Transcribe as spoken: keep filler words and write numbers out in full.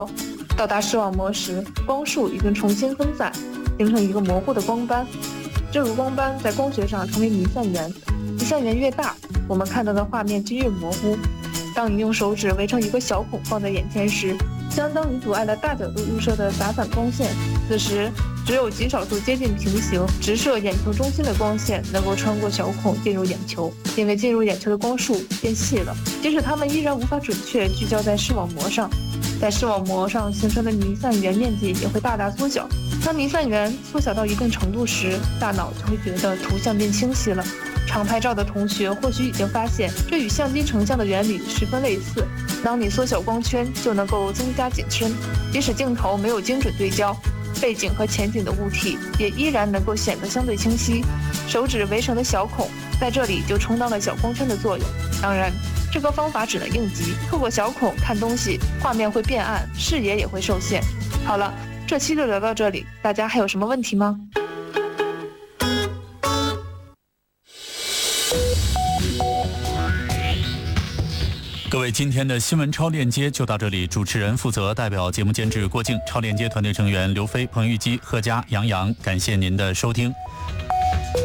到达视网膜时，光束已经重新分散，形成一个模糊的光斑。这个光斑在光学上称为弥散源，弥散源越大，我们看到的画面就越模糊。当你用手指围成一个小孔放在眼前时，相当于阻碍了大角度入射的杂反光线。此时，只有极少数接近平行、直射眼球中心的光线能够穿过小孔进入眼球，因为进入眼球的光束变细了，即使它们依然无法准确聚焦在视网膜上。在视网膜上形成的弥散源面积也会大大缩小。当弥散源缩小到一定程度时，大脑就会觉得图像变清晰了。常拍照的同学或许已经发现，这与相机成像的原理十分类似。当你缩小光圈，就能够增加景深，即使镜头没有精准对焦，背景和前景的物体也依然能够显得相对清晰。手指围成的小孔在这里就充当了小光圈的作用。当然，这个方法只能应急，透过小孔看东西，画面会变暗，视野也会受限。好了，这期就聊到这里，大家还有什么问题吗？ 各位，今天的新闻超链接就到这里。主持人负责，代表节目监制郭靖，超链接团队成员刘飞、彭玉基、贺佳、杨洋，感谢您的收听。